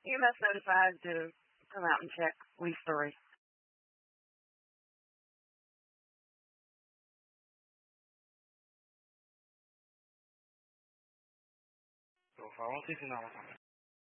EMS notified to come out and check lease 3. So far, 169